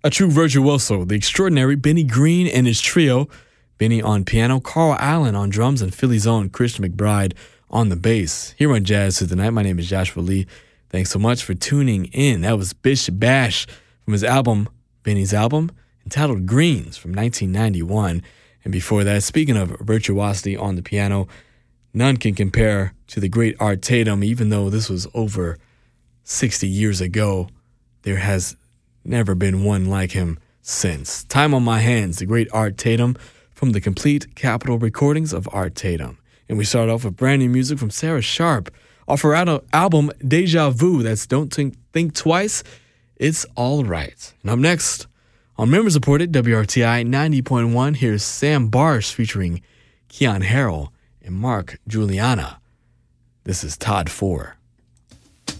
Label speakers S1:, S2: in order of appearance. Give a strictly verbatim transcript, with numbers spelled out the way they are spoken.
S1: A true virtuoso, the extraordinary Benny Green and his trio. Benny on piano, Carl Allen on drums, and Philly's own Christian McBride on the bass. Here on Jazz Through the Night, my name is Joshua Lee. Thanks so much for tuning in. That was Bish Bash from his album, Benny's album, entitled Greens from nineteen ninety-one. And before that, speaking of virtuosity on the piano, none can compare to the great Art Tatum. Even though this was over sixty years ago, there has never been one like him since. Time on My Hands, the great Art Tatum from the complete Capitol recordings of Art Tatum. And we start off with brand new music from Sarah Sharp off her al- album Deja Vu. That's Don't Think, Think Twice, It's All Right. And up next, on Members Reported, W R T I ninety point one, here's Sam Barsh featuring Keon Harrell and Mark Juliana. This is Todd Four.